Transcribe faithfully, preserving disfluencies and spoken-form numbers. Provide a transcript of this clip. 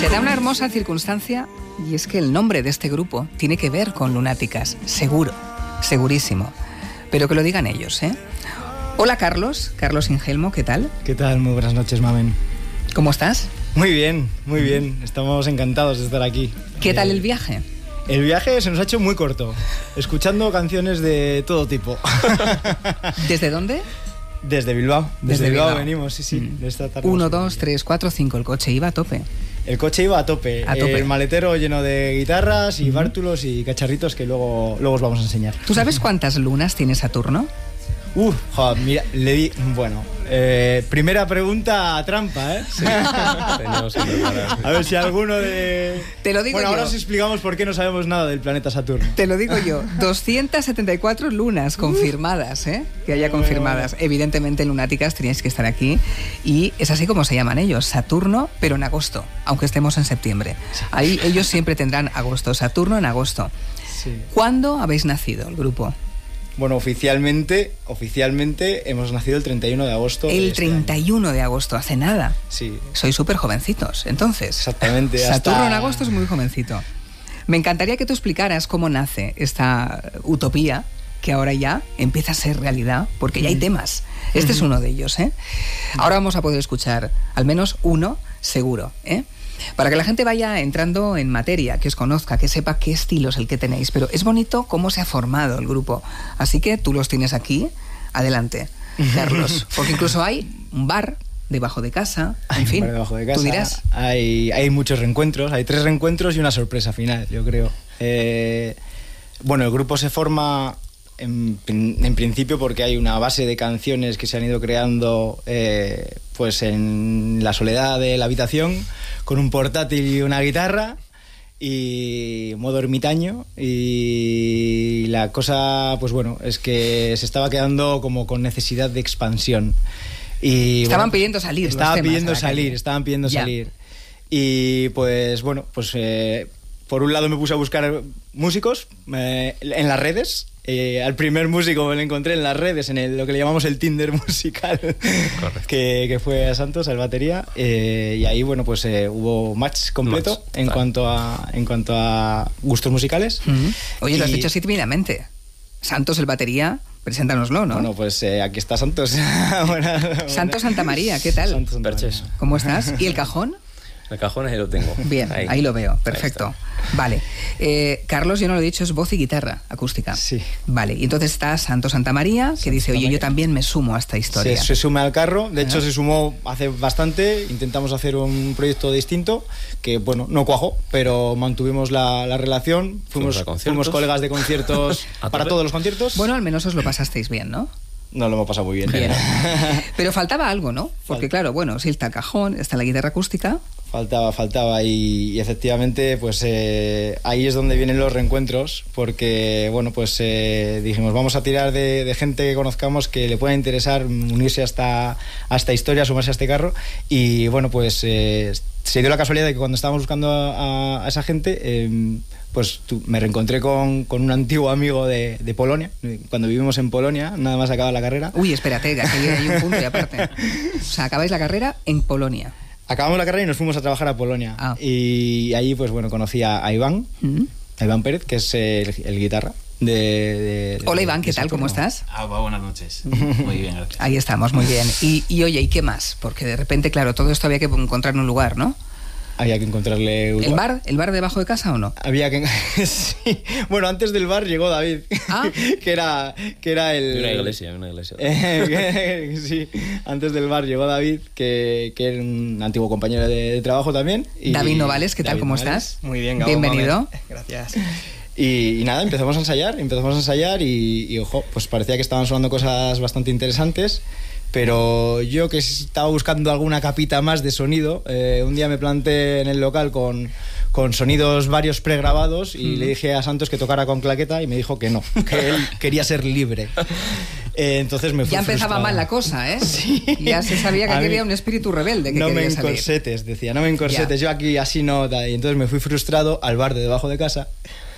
Se da una hermosa circunstancia y es que el nombre de este grupo tiene que ver con lunáticas, seguro, segurísimo. Pero que lo digan ellos, ¿eh? Hola Carlos, Carlos Ingelmo, ¿qué tal? ¿Qué tal? Muy buenas noches, Mamen. ¿Cómo estás? Muy bien, muy bien. Estamos encantados de estar aquí. ¿Qué eh, tal el viaje? El viaje se nos ha hecho muy corto, escuchando canciones de todo tipo. ¿Desde dónde? Desde Bilbao. Desde, Desde Bilbao, Bilbao venimos, sí, sí. Mm. De esta tarde. Uno, dos, tres, cuatro, cinco. El coche iba a tope. El coche iba a tope. A tope. El maletero lleno de guitarras y Uh-huh. bártulos y cacharritos que luego, luego os vamos a enseñar. ¿Tú sabes cuántas lunas tiene Saturno? Uh, joder, mira, le di... Bueno, eh, primera pregunta trampa, ¿eh? Sí, tenemos que preparar. A ver si alguno de... Te lo digo Bueno, yo. ahora os explicamos por qué no sabemos nada del planeta Saturno. Te lo digo yo, doscientas setenta y cuatro lunas confirmadas, ¿eh? Que haya confirmadas. Evidentemente, lunáticas, teníais que estar aquí. Y es así como se llaman ellos, Saturno, pero en agosto, aunque estemos en septiembre. Ahí ellos siempre tendrán agosto, Saturno en agosto. Sí. ¿Cuándo habéis nacido, el grupo? Bueno, oficialmente, oficialmente hemos nacido el treinta y uno de agosto. de El este treinta y uno de agosto, hace nada. año. Sí, Sois súper jovencitos, entonces. exactamente. Saturno hasta- en agosto es muy jovencito. Me encantaría que tú explicaras cómo nace esta utopía que ahora ya empieza a ser realidad, porque ya hay temas. Este es uno de ellos, ¿eh? Ahora vamos a poder escuchar al menos uno seguro, ¿eh? Para que la gente vaya entrando en materia, que os conozca, que sepa qué estilo es el que tenéis. Pero es bonito cómo se ha formado el grupo. Así que tú los tienes aquí. Adelante, Carlos. Porque incluso hay un bar debajo de casa. En Hay fin, un bar debajo de casa. tú dirás. Hay, hay muchos reencuentros, hay tres reencuentros y una sorpresa final, yo creo. Eh, bueno, el grupo se forma en, en principio porque hay una base de canciones que se han ido creando eh, pues en la soledad de la habitación, con un portátil y una guitarra y modo ermitaño, y la cosa, pues bueno, es que se estaba quedando como con necesidad de expansión. Y, Estaban bueno, pidiendo salir los Estaban temas pidiendo a la salir, calle. estaban pidiendo Ya. salir. Y pues bueno, pues eh, por un lado me puse a buscar músicos eh, en las redes. Eh, al primer músico me lo encontré en las redes, en el, lo que le llamamos el Tinder musical, que, que fue a Santos, al batería. Eh, y ahí, bueno, pues eh, hubo match completo Match, en, claro. cuanto a, en cuanto a gustos musicales. Ujú. Oye, lo has Y- dicho así tímidamente. Santos, el batería, preséntanoslo, ¿no? Bueno, pues eh, aquí está Santos. Buena- buena. Santos Santa María, ¿qué tal? Santos Santa Perches. María. ¿Cómo estás? ¿Y el cajón? El cajón ahí lo tengo. Bien, ahí, lo veo, perfecto. Vale. Eh, Carlos, yo no lo he dicho, es voz y guitarra acústica. Sí. Vale, y entonces está Santos Santa María, que dice, Santa oye, yo María. también me sumo a esta historia. Se, se suma al carro, de hecho Ajá. se sumó hace bastante, intentamos hacer un proyecto distinto, que bueno, no cuajó, pero mantuvimos la, la relación, Fuimos fuimos, a conciertos. fuimos colegas de conciertos A para tope. todos los conciertos. Bueno, al menos os lo pasasteis bien, ¿no? Nos lo hemos pasado muy bien. Bien. Pero faltaba algo, ¿no? Porque Falta. claro, bueno, sí está el cajón, está la guitarra acústica. Faltaba, faltaba y, y efectivamente pues eh, ahí es donde vienen los reencuentros, porque bueno, pues eh, dijimos vamos a tirar de, de gente que conozcamos que le pueda interesar unirse a esta, a esta historia, sumarse a este carro, y bueno, pues eh, se dio la casualidad de que cuando estábamos buscando a, a esa gente eh, pues tú, me reencontré con, con un antiguo amigo de, de Polonia, cuando vivimos en Polonia, nada más acaba la carrera. Uy, espérate, que aquí hay un punto y aparte. O sea, acabáis la carrera en Polonia. Acabamos la carrera y nos fuimos a trabajar a Polonia. Ah. Y ahí, pues bueno, conocí a, a Iván, Mm. a Iván Pérez, que es el, el guitarra de, de- de- Hola Iván, de ¿qué tal? ¿Cómo Saturno. estás? Ah, buenas noches. Muy bien, gracias. Ahí estamos, muy bien. Y, y oye, ¿y qué más? Porque de repente, claro, todo esto había que encontrar un lugar, ¿no? Había que encontrarle un ¿El lugar. bar? ¿El bar debajo de casa o no? Había que... sí. Bueno, antes del bar llegó David, Ah. que era que era el... Y una iglesia, una iglesia. Eh, que- sí, antes del bar llegó David, que, que era un antiguo compañero de, de trabajo también. y- David Novales, ¿qué tal? David ¿Cómo Novales. estás? Muy bien, Gabo. Bienvenido. Mamen. Gracias. Y, y nada, empezamos a ensayar, empezamos a ensayar y, y, ojo, pues parecía que estaban sonando cosas bastante interesantes, pero yo que estaba buscando alguna capita más de sonido, eh, un día me planté en el local con, con sonidos varios pregrabados y Mm. le dije a Santos que tocara con claqueta y me dijo que no, que él quería ser libre. Eh, entonces me fui Ya empezaba frustrado. mal la cosa, ¿eh? Sí. Ya se sabía que A aquí mí- había un espíritu rebelde que no me quería salir. encorsetes, decía, no me encorsetes, Ya. yo aquí así no, tal. Y entonces me fui frustrado al bar de debajo de casa